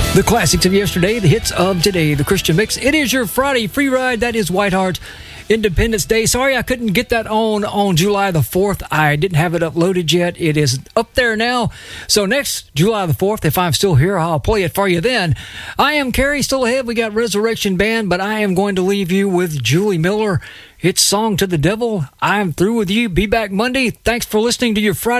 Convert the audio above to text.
The classics of yesterday, the hits of today, the Christian Mix. It is your Friday free ride. That is Whiteheart Independence Day. Sorry I couldn't get that on July the 4th. I didn't have it uploaded yet. It is up there now. So next July the 4th, if I'm still here, I'll play it for you then. I am Carrie, still ahead. We got Resurrection Band, but I am going to leave you with Julie Miller. It's Song to the Devil. I'm through with you. Be back Monday. Thanks for listening to your Friday.